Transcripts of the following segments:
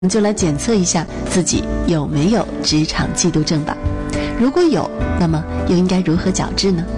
们就来检测一下自己有没有职场嫉妒症吧。如果有，那么又应该如何矫治呢？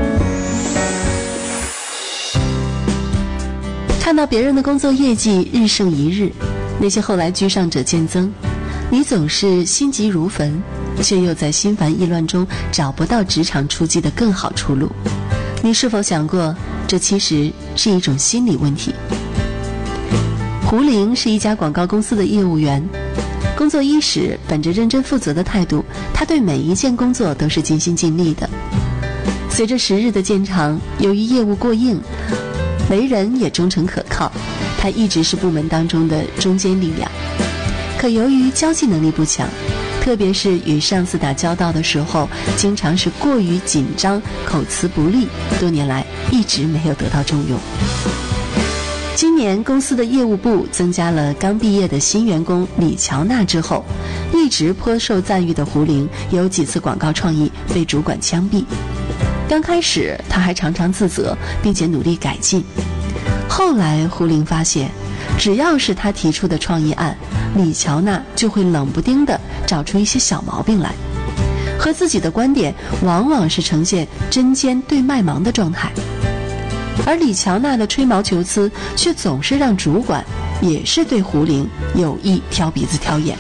看到别人的工作业绩日胜一日，那些后来居上者渐增，你总是心急如焚，却又在心烦意乱中找不到职场出击的更好出路。你是否想过，这其实是一种心理问题？胡玲是一家广告公司的业务员，工作伊始，本着认真负责的态度，他对每一件工作都是尽心尽力的。随着时日的渐长，由于业务过硬，为人也忠诚可靠，他一直是部门当中的中坚力量。可由于交际能力不强，特别是与上司打交道的时候，经常是过于紧张，口词不利，多年来一直没有得到重用。今年公司的业务部增加了刚毕业的新员工李乔娜之后，一直颇受赞誉的胡玲有几次广告创意被主管枪毙。刚开始她还常常自责，并且努力改进。后来胡玲发现，只要是她提出的创意案，李乔娜就会冷不丁地找出一些小毛病来，和自己的观点往往是呈现针尖对麦芒的状态。而李乔娜的吹毛求疵却总是让主管也是对胡玲有意挑鼻子挑眼。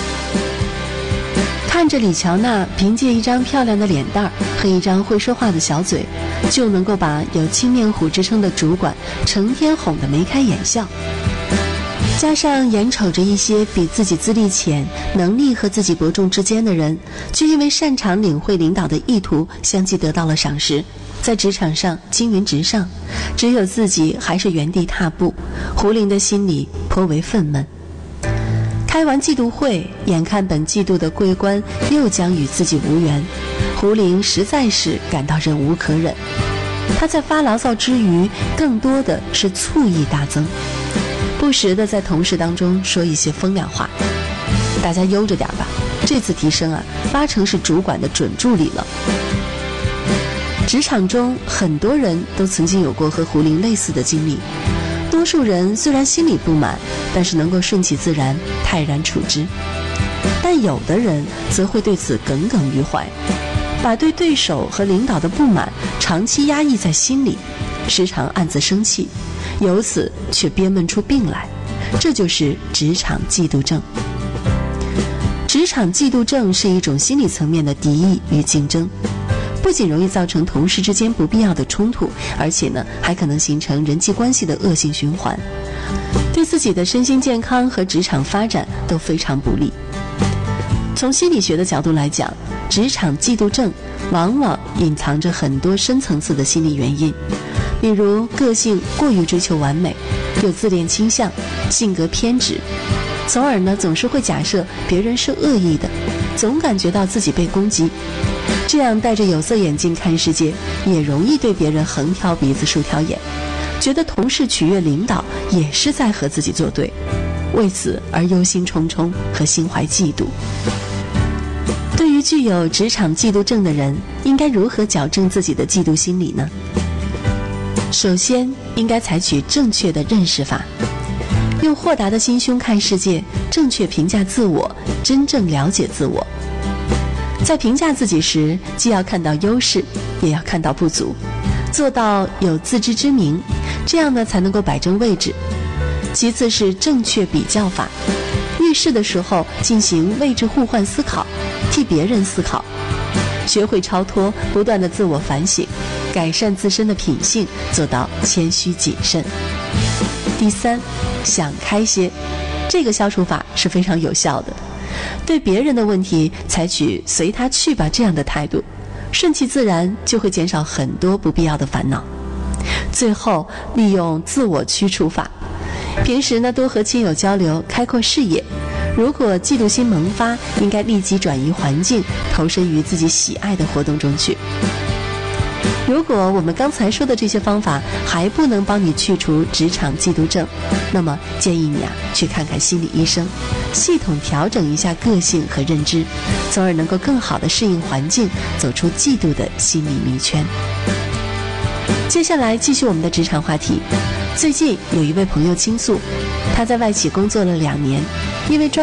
看着李乔娜凭借一张漂亮的脸蛋和一张会说话的小嘴，就能够把有青面虎之称的主管成天哄得眉开眼笑，加上眼瞅着一些比自己资历浅、能力和自己伯仲之间的人，却因为擅长领会领导的意图，相继得到了赏识，在职场上青云直上，只有自己还是原地踏步。胡玲的心里颇为愤懑。开完季度会，眼看本季度的桂冠又将与自己无缘，胡玲实在是感到忍无可忍。她在发牢骚之余，更多的是醋意大增，不时地在同事当中说一些风凉话。大家悠着点吧，这次提升80%是主管的准助理了。职场中很多人都曾经有过和胡玲类似的经历，多数人虽然心里不满，但是能够顺其自然，泰然处之。但有的人则会对此耿耿于怀，把对对手和领导的不满长期压抑在心里，时常暗自生气，由此却憋闷出病来，这就是职场嫉妒症。职场嫉妒症是一种心理层面的敌意与竞争，不仅容易造成同事之间不必要的冲突，而且还可能形成人际关系的恶性循环，对自己的身心健康和职场发展都非常不利。从心理学的角度来讲，职场嫉妒症往往隐藏着很多深层次的心理原因，比如个性过于追求完美，有自恋倾向，性格偏执，从而总是会假设别人是恶意的，总感觉到自己被攻击。这样戴着有色眼镜看世界，也容易对别人横挑鼻子竖挑眼，觉得同事取悦领导也是在和自己作对，为此而忧心忡忡和心怀嫉妒。对于具有职场嫉妒症的人，应该如何矫正自己的嫉妒心理呢？首先，应该采取正确的认识法，用豁达的心胸看世界，正确评价自我，真正了解自我。在评价自己时，既要看到优势，也要看到不足，做到有自知之明，这样才能够摆正位置。其次是正确比较法，遇事的时候进行位置互换思考，替别人思考，学会超脱，不断的自我反省，改善自身的品性，做到谦虚谨慎。第三，想开些，这个消除法是非常有效的。对别人的问题采取随他去吧这样的态度，顺其自然，就会减少很多不必要的烦恼。最后，利用自我驱除法，平时多和亲友交流，开阔视野。如果嫉妒心萌发，应该立即转移环境，投身于自己喜爱的活动中去。如果我们刚才说的这些方法还不能帮你去除职场嫉妒症，那么建议你去看看心理医生，系统调整一下个性和认知，从而能够更好地适应环境，走出嫉妒的心理迷圈。接下来继续我们的职场话题。最近有一位朋友倾诉，他在外企工作了2年， 因为